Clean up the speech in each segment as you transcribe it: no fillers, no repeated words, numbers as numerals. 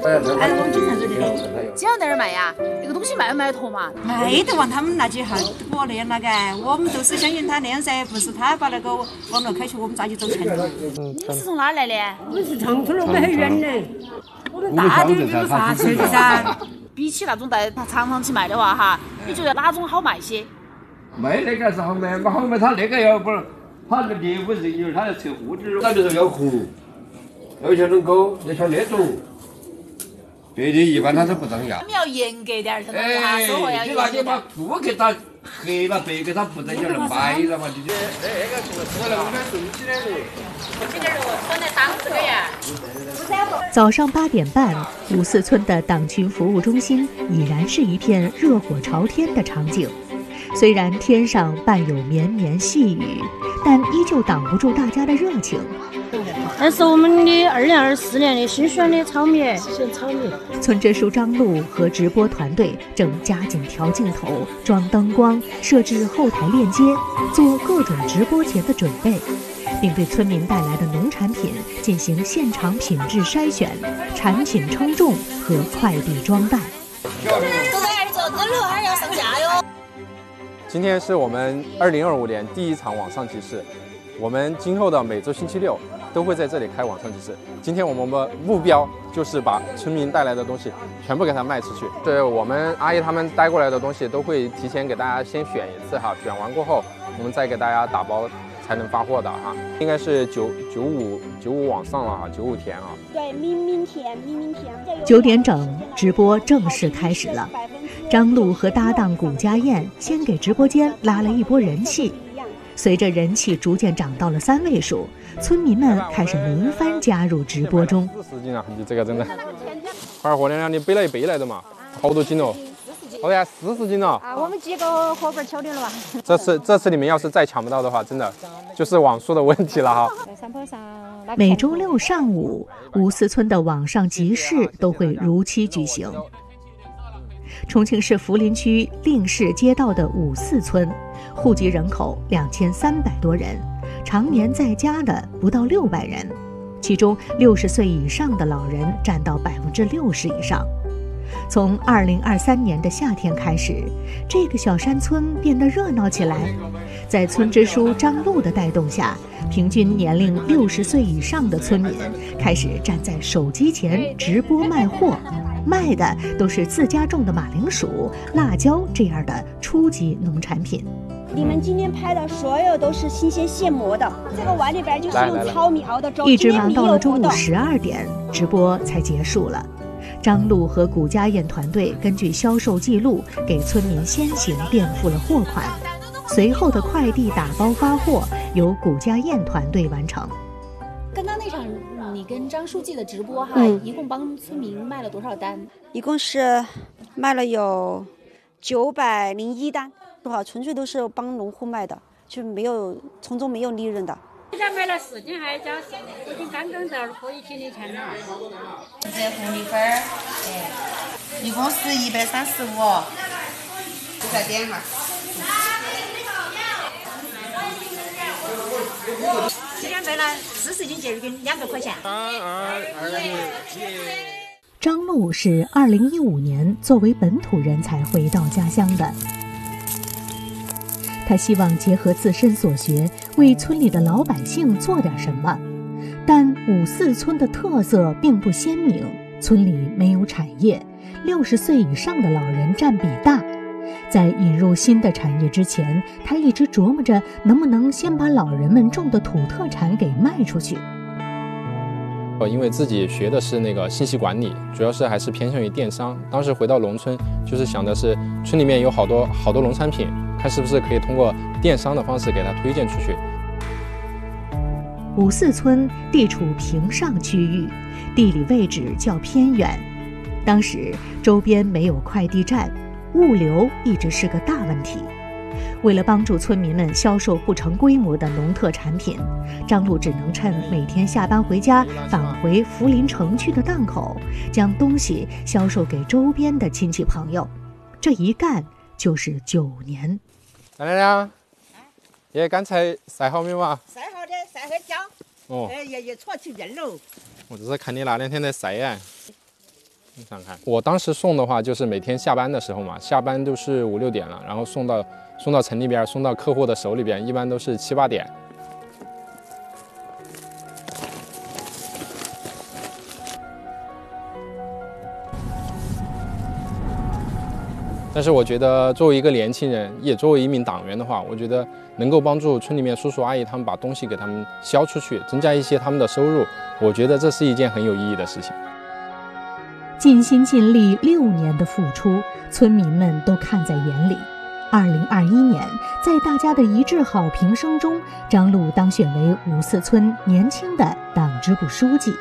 哎，我们经常走的。 经常在这儿卖呀？那个东西卖不卖得脱嘛？ 卖得完，他们那几号我那样那个，我们都是相信他那样噻，不是他把那个网络开去，我们咋就走钱呢？ 你是从哪儿来的？ 我们是长春的，我们很远的，我们大都没有啥车的噻。 比起那种在长城去卖的话哈，你觉得哪种好卖些？ 卖那个是好卖，好卖他那个要不是他那业务人员他要测货质，他就是要红，要像能够要像那种。别的一般他是不张要。 你们要严格点儿，是不是哈？收货要严格点。 你把顾客他黑了白给他不在这儿买了嘛？你这那个我来我们动起来了。 这点肉穿在当这个呀。 早上8点半，5四村的党群服务中心已然是一片热火朝天的场景。虽然天上伴有绵绵细雨，但依旧挡不住大家的热情。 那是我们的2024年的新选的炒米，选炒米。 村支书张璐和直播团队正加紧调镜头、装灯光、设置后台链接，做各种直播前的准备，并对村民带来的农产品进行现场品质筛选、产品称重和快递装袋。 都在那儿做灯笼，还要上架哟。 今天是我们2025年第一场网上集市，我们今后的每周星期六都会在这里开网上集市。今天我们的目标就是把村民带来的东西全部给它卖出去。对，我们阿姨他们带过来的东西都会提前给大家先选一次哈，选完过后我们再给大家打包才能发货的哈。应该是95往上了哈，95田啊。 对，明天。 9点整，直播正式开始了。张璐和搭档谷家燕先给直播间拉了一波人气，随着人气逐渐涨到了3位数，村民们开始轮番加入直播中。 40斤啊，你这个真的。二货娘，你背了一背来的嘛，好多斤哦。好呀，40斤了。 我们几个伙伴敲定了吧？ 这次你们要是再抢不到的话，真的就是网速的问题了哈。 每周六上午，5四村的网上集市都会如期举行。重庆市涪陵区令市街道的5四村，户籍人口2300多人，常年在家的不到600人，其中60岁以上的老人占到60%以上。从2023年的夏天开始，这个小山村变得热闹起来。在村支书张璐的带动下，平均年龄60岁以上的村民开始站在手机前直播卖货，卖的都是自家种的马铃薯、辣椒这样的初级农产品。 你们今天拍的所有都是新鲜现磨的，这个碗里边就是用糙米熬的粥， 一直忙到了中午12点，直播才结束了。张璐和谷家燕团队根据销售记录给村民先行垫付了货款，随后的快递打包发货由谷家燕团队完成。 刚刚那场你跟张书记的直播哈，一共帮村民卖了多少单？ 一共是卖了有901单，纯粹都是帮农户卖的，就没有从中没有利润的。 现在买了4斤，还加4斤干梗豆，可以提的钱了。 这红米粉，一共是135，再点哈。 今天卖了40斤节鱼跟200块钱。 张璐是2015年作为本土人才回到家乡的。他希望结合自身所学，为村里的老百姓做点什么。但5四村的特色并不鲜明，村里没有产业，60岁以上的老人占比大。在引入新的产业之前，他一直琢磨着能不能先把老人们种的土特产给卖出去。 因为自己学的是那个信息管理，主要是还是偏向于电商。当时回到农村，就是想的是村里面有好多农产品，看是不是可以通过电商的方式给它推荐出去。 5四村地处平上区域，地理位置较偏远，当时周边没有快递站，物流一直是个大问题。为了帮助村民们销售不成规模的农特产品，张璐只能趁每天下班回家返回涪陵城区的档口，将东西销售给周边的亲戚朋友。这一干就是9年。 来来来，爷刚才晒好没有啊？ 晒好的，晒会焦。 哦。 也出去认喽。 我这是看你那2天在晒呀。 你想看，我当时送的话，就是每天下班的时候嘛，下班都是5、6点了，然后送到城里边，送到客户的手里边，一般都是7、8点。但是我觉得，作为一个年轻人，也作为一名党员的话，我觉得能够帮助村里面叔叔阿姨他们把东西给他们销出去，增加一些他们的收入，我觉得这是一件很有意义的事情。 尽心尽力6年的付出，村民们都看在眼里。2021年，在大家的一致好评声中，张璐当选为五四村年轻的党支部书记。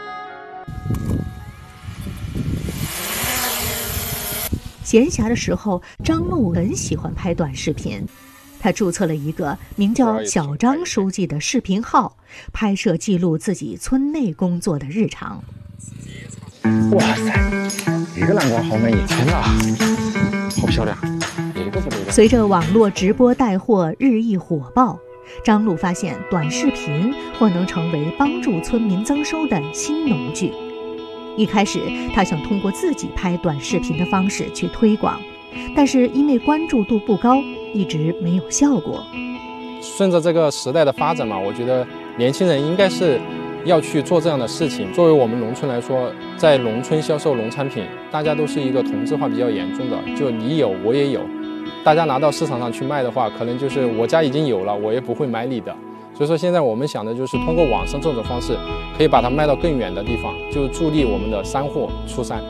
闲暇的时候，张璐很喜欢拍短视频。他注册了一个名叫“小张书记”的视频号，拍摄记录自己村内工作的日常。 哇塞，这个南瓜好满意，天哪，好漂亮！这个不对的。 随着网络直播带货日益火爆，张璐发现短视频或能成为帮助村民增收的新农具。一开始，他想通过自己拍短视频的方式去推广，但是因为关注度不高，一直没有效果。 顺着这个时代的发展嘛，我觉得年轻人应该是要去做这样的事情。作为我们农村来说，在农村销售农产品，大家都是一个同质化比较严重的，就你有我也有，大家拿到市场上去卖的话，可能就是我家已经有了，我也不会买你的。所以说现在我们想的就是通过网上这种方式，可以把它卖到更远的地方，就助力我们的山货出山。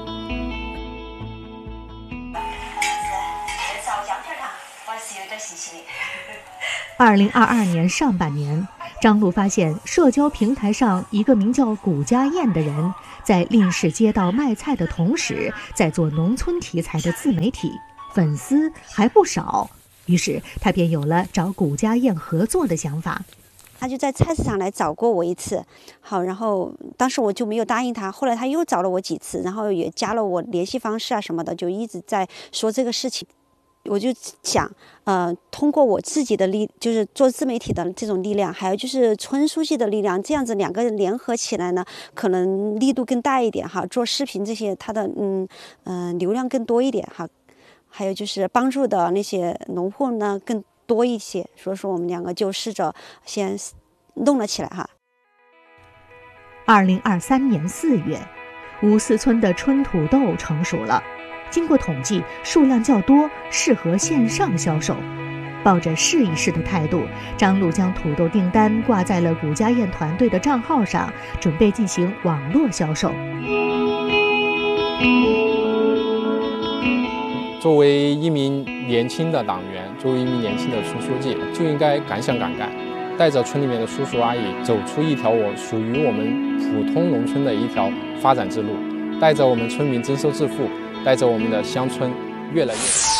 2022年上半年，张璐发现社交平台上一个名叫谷家燕的人，在令市街道卖菜的同时，在做农村题材的自媒体，粉丝还不少。于是他便有了找谷家燕合作的想法。 他就在菜市场来找过我一次，好，然后当时我就没有答应他，后来他又找了我几次，然后也加了我联系方式啊什么的，就一直在说这个事情。我就想，通过我自己的就是做自媒体的这种力量，还有就是村书记的力量，这样子2个人联合起来呢，可能力度更大一点哈。做视频这些，它的流量更多一点哈，还有就是帮助的那些农户呢更多一些，所以说我们2个就试着先弄了起来哈。 2023年4月，五四村的春土豆成熟了。经过统计，数量较多，适合线上销售。抱着试一试的态度，张璐将土豆订单挂在了谷家燕团队的账号上，准备进行网络销售。 作为一名年轻的党员，作为一名年轻的村书记，就应该敢想敢干，带着村里面的叔叔阿姨走出一条属于我们普通农村的一条发展之路，带着我们村民增收致富，带着我们的乡村越来越好。